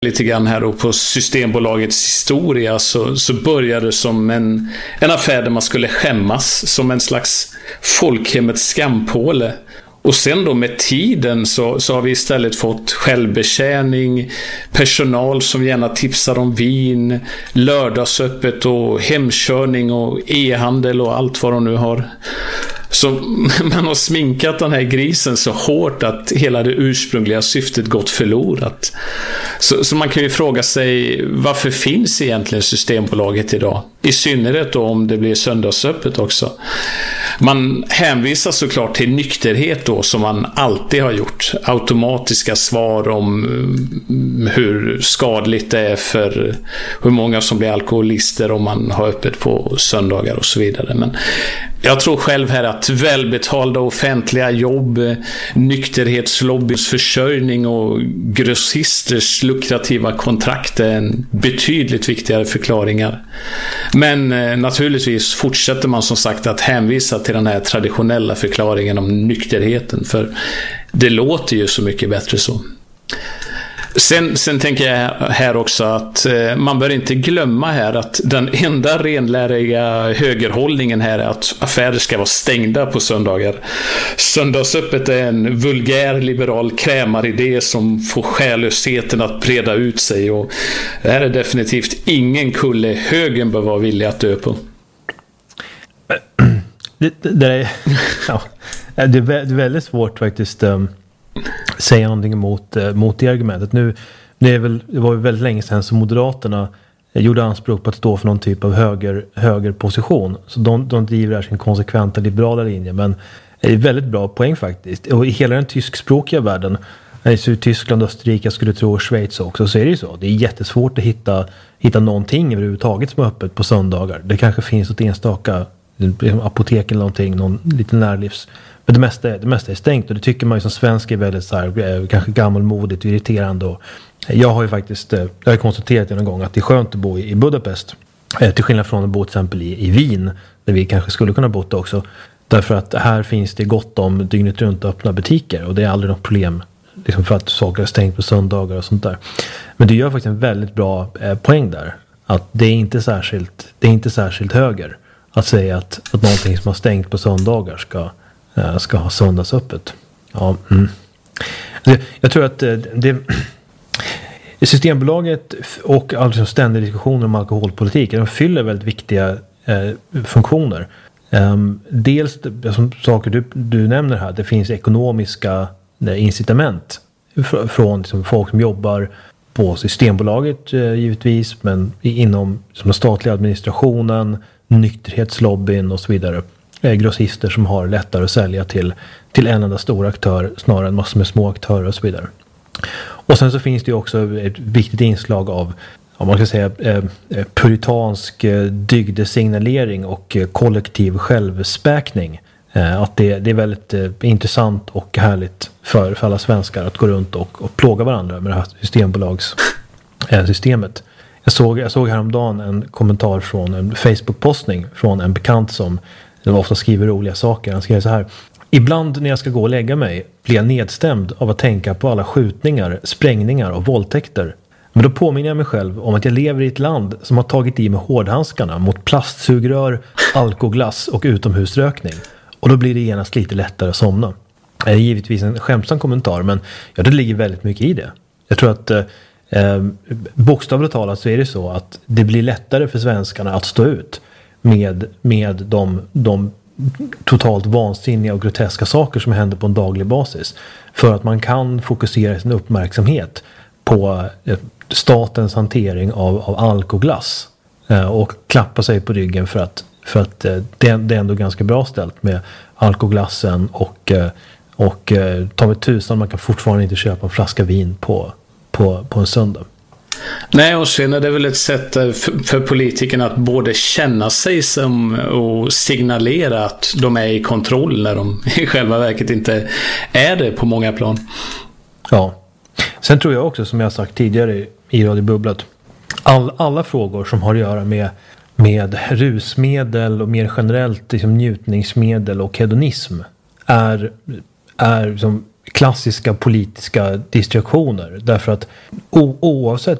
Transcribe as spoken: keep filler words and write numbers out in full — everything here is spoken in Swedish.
lite grann här då på Systembolagets historia, så, så började det som en, en affär där man skulle skämmas, som en slags folkhemmets skampåle. Och sen då med tiden så, så har vi istället fått självbetjäning, personal som gärna tipsar om vin, lördagsöppet och hemkörning och e-handel och allt vad de nu har. Så man har sminkat den här grisen så hårt att hela det ursprungliga syftet gått förlorat. Så, så man kan ju fråga sig, varför finns egentligen Systembolaget idag? I synnerhet då om det blir söndagsöppet också. Man hänvisar såklart till nykterhet då, som man alltid har gjort. Automatiska svar om hur skadligt det är för hur många som blir alkoholister om man har öppet på söndagar och så vidare. Men jag tror själv här att välbetalda offentliga jobb, nykterhetslobbyns försörjning och grossisters lukrativa kontrakt är en betydligt viktigare förklaringar. Men eh, naturligtvis fortsätter man som sagt att hänvisa till den här traditionella förklaringen om nykterheten, för det låter ju så mycket bättre så. Sen, sen tänker jag här också att eh, man bör inte glömma här att den enda renläriga högerhållningen här är att affärer ska vara stängda på söndagar. Söndagsöppet är en vulgär liberal krämaridé som får själlösheten att breda ut sig, och det här är definitivt ingen kulle högern bör vara villig att dö på. Det, det, det, är, ja, det är väldigt svårt faktiskt um, säga någonting emot, uh, mot det argumentet. Nu, det, är väl, det var ju väldigt länge sedan som Moderaterna uh, gjorde anspråk på att stå för någon typ av höger, högerposition. Så de, de driver här sin konsekventa liberala linje. Men det är väldigt bra poäng faktiskt. Och i hela den tyskspråkiga världen, alltså Tyskland, Österrike, skulle tro och Schweiz också, så är det ju så. Det är jättesvårt att hitta, hitta någonting överhuvudtaget som är öppet på söndagar. Det kanske finns ett enstaka apotek eller någonting, någon lite närlivs. Men det mesta, det mesta är stängt, och det tycker man ju som svensk är väldigt så här, kanske gammalmodigt och irriterande. Och jag har ju faktiskt, jag har konstaterat någon gång att det är skönt att bo i Budapest, till skillnad från att bo till exempel i, i Wien, där vi kanske skulle kunna bo också. Därför att här finns det gott om dygnet runt öppna butiker, och det är aldrig något problem liksom, för att saker är stängt på söndagar och sånt där. Men det gör faktiskt en väldigt bra eh, poäng där, att det är inte särskilt, det är inte särskilt höger att säga att, att någonting som har stängt på söndagar ska, äh, ska ha söndagsöppet. Ja, mm. det, jag tror att äh, det, Systembolaget och alltså ständiga diskussioner om alkoholpolitik, de fyller väldigt viktiga äh, funktioner. Um, dels som saker du, du nämner här, det finns ekonomiska äh, incitament fr- från liksom, folk som jobbar på Systembolaget äh, givetvis, men inom som den statliga administrationen, nykterhetslobbyn och så vidare. Grossister som har lättare att sälja till, till en enda stor aktör snarare än massor med små aktörer och så vidare. Och sen så finns det ju också ett viktigt inslag av, om man ska säga, eh, puritansk eh, dygdesignalering och eh, kollektiv självspäkning. Eh, att det, det är väldigt eh, intressant och härligt för, för alla svenskar att gå runt och, och plåga varandra med det här systembolagssystemet. Eh, Jag såg, jag såg häromdagen en kommentar från en Facebook-postning från en bekant som ofta skriver roliga saker. Han skrev så här: ibland när jag ska gå och lägga mig blir jag nedstämd av att tänka på alla skjutningar, sprängningar och våldtäkter. Men då påminner jag mig själv om att jag lever i ett land som har tagit i med hårdhandskarna mot plastsugrör, alkoglass och utomhusrökning. Och då blir det genast lite lättare att somna. Det är givetvis en skämtsam kommentar, men ja, det ligger väldigt mycket i det. Jag tror att Eh, bokstavligt talat så är det så att det blir lättare för svenskarna att stå ut med, med de, de totalt vansinniga och groteska saker som händer på en daglig basis, för att man kan fokusera sin uppmärksamhet på eh, statens hantering av, av alkoglass eh, och klappa sig på ryggen för att, för att eh, det, det är ändå ganska bra ställt med alkoglassen, och, eh, och eh, ta med tusan, man kan fortfarande inte köpa en flaska vin på På, på en söndag. Nej, och sen är det väl ett sätt för, för politikerna att både känna sig som och signalera att de är i kontroll när de i själva verket inte är det på många plan. Ja. Sen tror jag också, som jag sagt tidigare i Radio Bubblat, all, alla frågor som har att göra med, med rusmedel och mer generellt liksom njutningsmedel och hedonism är, är liksom klassiska politiska distraktioner. Därför att o- oavsett